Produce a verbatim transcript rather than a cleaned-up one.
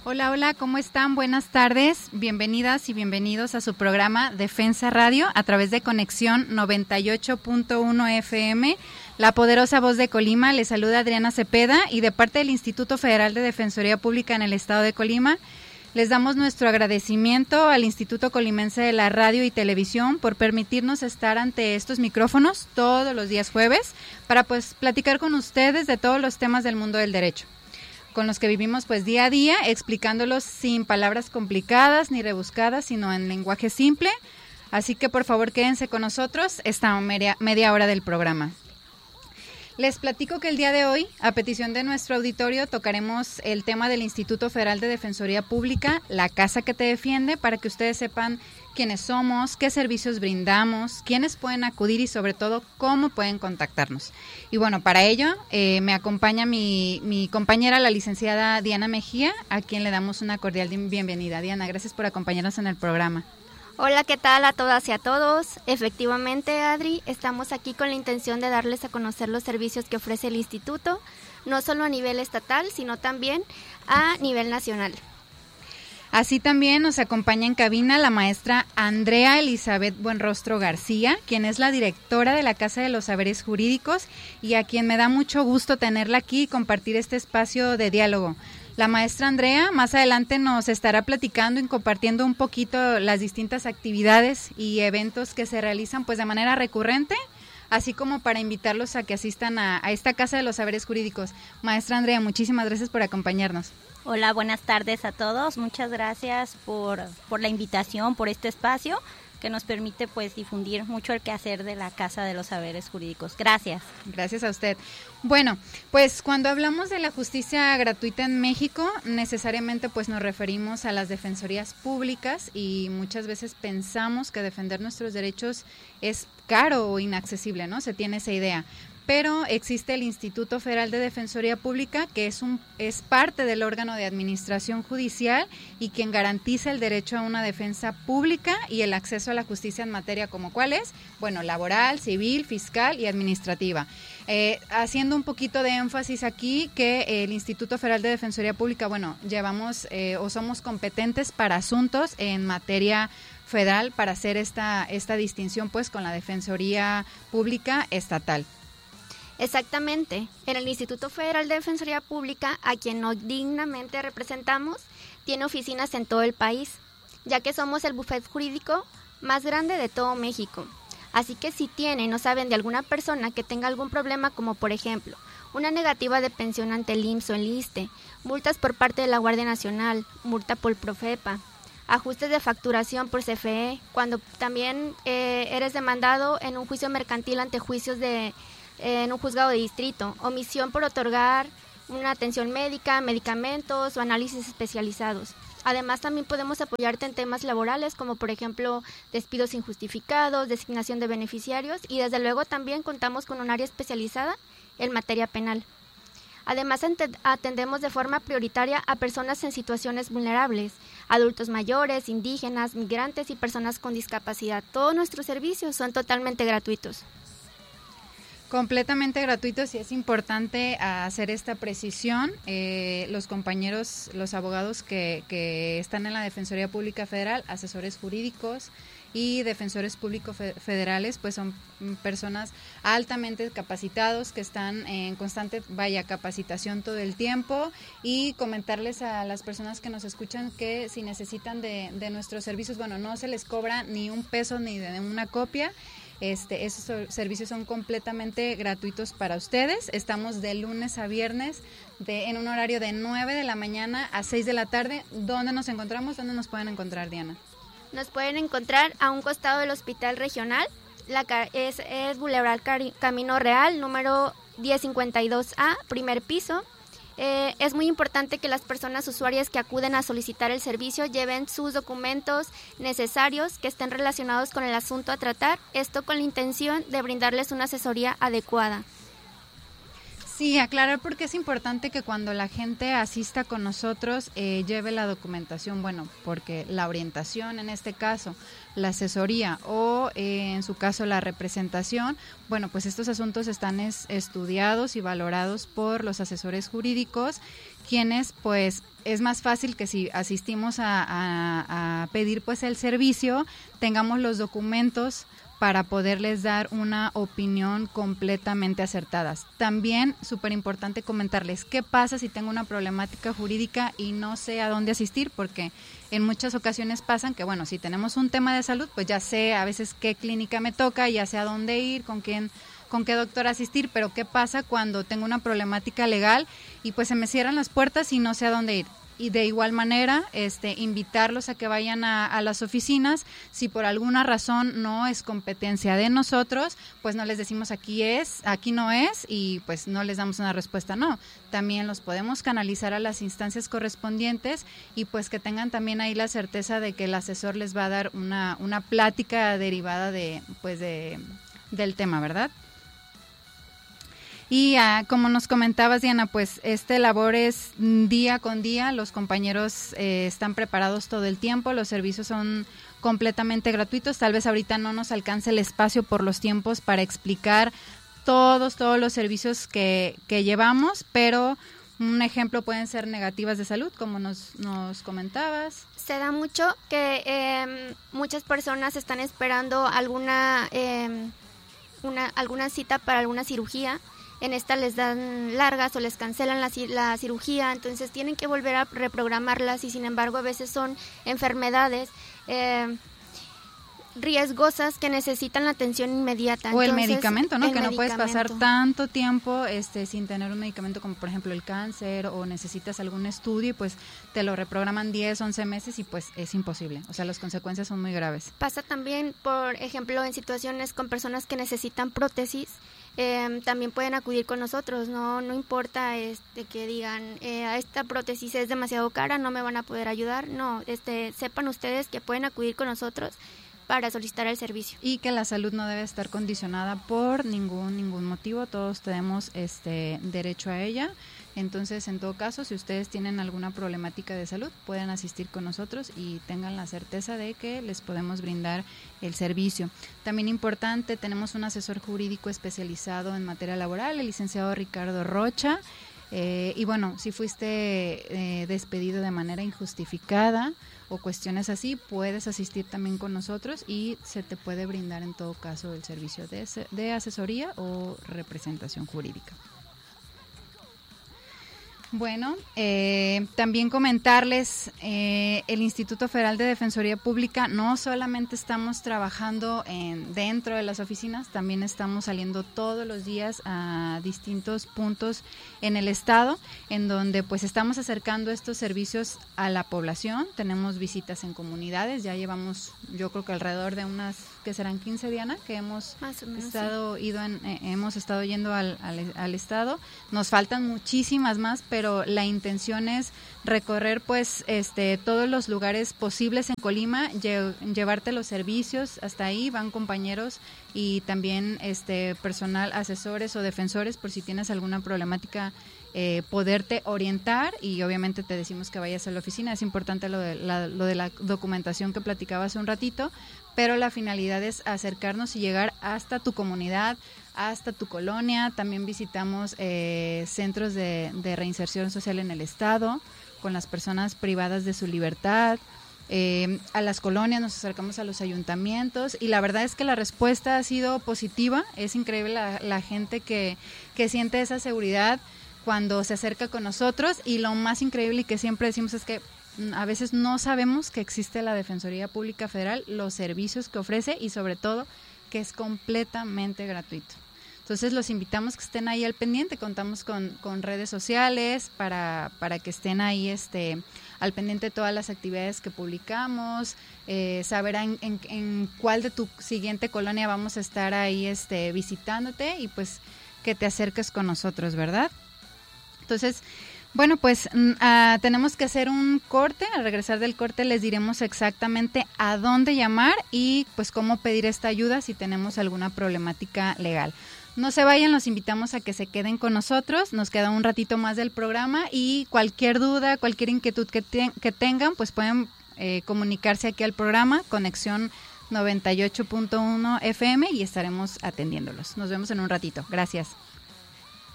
Hola, hola, ¿cómo están? Buenas tardes, bienvenidas y bienvenidos a su programa Defensa Radio a través de Conexión noventa y ocho punto uno F M, La Poderosa Voz de Colima. Les saluda Adriana Cepeda y de parte del Instituto Federal de Defensoría Pública en el Estado de Colima, les damos nuestro agradecimiento al Instituto Colimense de la Radio y Televisión por permitirnos estar ante estos micrófonos todos los días jueves para pues platicar con ustedes de todos los temas del mundo del derecho, con los que vivimos pues día a día, explicándolos sin palabras complicadas ni rebuscadas, sino en lenguaje simple. Así que por favor quédense con nosotros esta media, media hora del programa. Les platico que el día de hoy, a petición de nuestro auditorio, tocaremos el tema del Instituto Federal de Defensoría Pública, la casa que te defiende, para que ustedes sepan quiénes somos, qué servicios brindamos, quiénes pueden acudir y sobre todo cómo pueden contactarnos. Y bueno, para ello eh, me acompaña mi, mi compañera, la licenciada Diana Mejía, a quien le damos una cordial bienvenida. Diana, gracias por acompañarnos en el programa. Hola, ¿qué tal a todas y a todos? Efectivamente, Adri, estamos aquí con la intención de darles a conocer los servicios que ofrece el Instituto, no solo a nivel estatal, sino también a nivel nacional. Así también nos acompaña en cabina la maestra Andrea Elizabeth Buenrostro García, quien es la directora de la Casa de los Saberes Jurídicos y a quien me da mucho gusto tenerla aquí y compartir este espacio de diálogo. La maestra Andrea más adelante nos estará platicando y compartiendo un poquito las distintas actividades y eventos que se realizan pues de manera recurrente, así como para invitarlos a que asistan a, a esta Casa de los Saberes Jurídicos. Maestra Andrea, muchísimas gracias por acompañarnos. Hola, buenas tardes a todos. Muchas gracias por, por la invitación, por este espacio que nos permite pues difundir mucho el quehacer de la Casa de los Saberes Jurídicos. Gracias. Gracias a usted. Bueno, pues cuando hablamos de la justicia gratuita en México, necesariamente pues nos referimos a las defensorías públicas y muchas veces pensamos que defender nuestros derechos es caro o inaccesible, ¿no? Se tiene esa idea. Pero existe el Instituto Federal de Defensoría Pública, que es un es parte del órgano de administración judicial y quien garantiza el derecho a una defensa pública y el acceso a la justicia en materia como cuál es, bueno, laboral, civil, fiscal y administrativa. Eh, haciendo un poquito de énfasis aquí que el Instituto Federal de Defensoría Pública, bueno, llevamos eh, o somos competentes para asuntos en materia federal para hacer esta, esta distinción pues con la Defensoría Pública estatal. Exactamente. En el Instituto Federal de Defensoría Pública, a quien nos dignamente representamos, tiene oficinas en todo el país, ya que somos el bufete jurídico más grande de todo México. Así que si tienen o saben de alguna persona que tenga algún problema, como por ejemplo, una negativa de pensión ante el I M S S o el ISSSTE, multas por parte de la Guardia Nacional, multa por Profepa, ajustes de facturación por C F E, cuando también eh, eres demandado en un juicio mercantil ante juicios de en un juzgado de distrito, omisión por otorgar una atención médica, medicamentos o análisis especializados. Además, también podemos apoyarte en temas laborales, como por ejemplo despidos injustificados, designación de beneficiarios y desde luego también contamos con un área especializada en materia penal. Además, atendemos de forma prioritaria a personas en situaciones vulnerables, adultos mayores, indígenas, migrantes y personas con discapacidad. Todos nuestros servicios son totalmente gratuitos. Completamente gratuitos y es importante hacer esta precisión. Eh, los compañeros, los abogados que, que están en la Defensoría Pública Federal, asesores jurídicos y defensores públicos fe- federales, pues son personas altamente capacitados que están en constante, vaya, capacitación todo el tiempo y comentarles a las personas que nos escuchan que si necesitan de, de nuestros servicios, bueno, no se les cobra ni un peso ni de una copia. Este, esos servicios son completamente gratuitos para ustedes. Estamos de lunes a viernes de, en un horario de nueve de la mañana a seis de la tarde. ¿Dónde nos encontramos? ¿Dónde nos pueden encontrar, Diana? Nos pueden encontrar a un costado del Hospital Regional. La es, es Boulevard Camino Real, número diez cincuenta y dos A, primer piso. Eh, es muy importante que las personas usuarias que acuden a solicitar el servicio lleven sus documentos necesarios que estén relacionados con el asunto a tratar, esto con la intención de brindarles una asesoría adecuada. Sí, aclarar porque es importante que cuando la gente asista con nosotros eh, lleve la documentación, bueno, porque la orientación en este caso, la asesoría o eh, en su caso la representación, bueno, pues estos asuntos están es, estudiados y valorados por los asesores jurídicos quienes pues es más fácil que si asistimos a, a, a pedir pues el servicio, tengamos los documentos para poderles dar una opinión completamente acertadas. También, súper importante comentarles, ¿qué pasa si tengo una problemática jurídica y no sé a dónde asistir? Porque en muchas ocasiones pasan que, bueno, si tenemos un tema de salud, pues ya sé a veces qué clínica me toca, ya sé a dónde ir, con quién, con qué doctor asistir, pero ¿qué pasa cuando tengo una problemática legal y pues se me cierran las puertas y no sé a dónde ir? Y de igual manera, este, invitarlos a que vayan a, a las oficinas. Si por alguna razón no es competencia de nosotros, pues no les decimos aquí es, aquí no es, y pues no les damos una respuesta, no. También los podemos canalizar a las instancias correspondientes y pues que tengan también ahí la certeza de que el asesor les va a dar una, una plática derivada de, pues de, del tema, ¿verdad? Y ah, como nos comentabas, Diana, pues este labor es día con día, los compañeros eh, están preparados todo el tiempo, los servicios son completamente gratuitos, tal vez ahorita no nos alcance el espacio por los tiempos para explicar todos, todos los servicios que, que llevamos, pero un ejemplo pueden ser negativas de salud, como nos, nos comentabas. Se da mucho que eh, muchas personas están esperando alguna, eh, una, alguna cita para alguna cirugía. En esta les dan largas o les cancelan la, la cirugía, entonces tienen que volver a reprogramarlas y sin embargo a veces son enfermedades eh, riesgosas que necesitan la atención inmediata. O entonces, el medicamento, ¿no? Que no puedes pasar medicamento. tanto tiempo este, sin tener un medicamento como por ejemplo el cáncer o necesitas algún estudio y pues te lo reprograman diez, once meses y pues es imposible. O sea, las consecuencias son muy graves. Pasa también, por ejemplo, en situaciones con personas que necesitan prótesis. Eh, también pueden acudir con nosotros, no no importa este que digan eh, esta prótesis es demasiado cara, no me van a poder ayudar, no, este sepan ustedes que pueden acudir con nosotros para solicitar el servicio. Y que la salud no debe estar condicionada por ningún ningún motivo, todos tenemos este derecho a ella. Entonces, en todo caso, si ustedes tienen alguna problemática de salud, pueden asistir con nosotros y tengan la certeza de que les podemos brindar el servicio. También importante, tenemos un asesor jurídico especializado en materia laboral, el licenciado Ricardo Rocha. Eh, y bueno, si fuiste eh, despedido de manera injustificada o cuestiones así, puedes asistir también con nosotros y se te puede brindar en todo caso el servicio de, de asesoría o representación jurídica. Bueno, eh, también comentarles, eh, el Instituto Federal de Defensoría Pública no solamente estamos trabajando en dentro de las oficinas, también estamos saliendo todos los días a distintos puntos en el estado, en donde pues estamos acercando estos servicios a la población. Tenemos visitas en comunidades, ya llevamos yo creo que alrededor de unas, que serán quince, Diana, que hemos Más o menos, estado sí. ido en, eh, hemos estado yendo al, al, al estado. Nos faltan muchísimas más, pero la intención es recorrer pues este todos los lugares posibles en Colima, lle- llevarte los servicios hasta ahí, van compañeros y también este personal, asesores o defensores por si tienes alguna problemática, eh, poderte orientar y obviamente te decimos que vayas a la oficina. Es importante lo de la, lo de la documentación que platicaba hace un ratito, pero la finalidad es acercarnos y llegar hasta tu comunidad, hasta tu colonia. También visitamos eh, centros de, de reinserción social en el estado, con las personas privadas de su libertad. Eh, a las colonias nos acercamos a los ayuntamientos y la verdad es que la respuesta ha sido positiva. Es increíble la, la gente que, que siente esa seguridad cuando se acerca con nosotros, y lo más increíble y que siempre decimos es que a veces no sabemos que existe la Defensoría Pública Federal, los servicios que ofrece y sobre todo que es completamente gratuito. Entonces los invitamos que estén ahí al pendiente, contamos con, con redes sociales para, para que estén ahí este al pendiente de todas las actividades que publicamos, eh, saber en, en, en cuál de tu siguiente colonia vamos a estar ahí este visitándote y pues que te acerques con nosotros, ¿verdad? Entonces, bueno, pues uh, tenemos que hacer un corte. Al regresar del corte les diremos exactamente a dónde llamar y pues cómo pedir esta ayuda si tenemos alguna problemática legal. No se vayan, los invitamos a que se queden con nosotros. Nos queda un ratito más del programa y cualquier duda, cualquier inquietud que, te, que tengan, pues pueden eh, comunicarse aquí al programa Conexión noventa y ocho punto uno F M y estaremos atendiéndolos. Nos vemos en un ratito. Gracias.